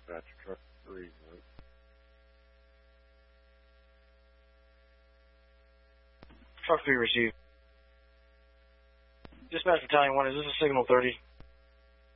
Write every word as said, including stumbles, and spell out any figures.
dispatch truck three. Right? Truck three received. Dispatch battalion one, is this a signal thirty?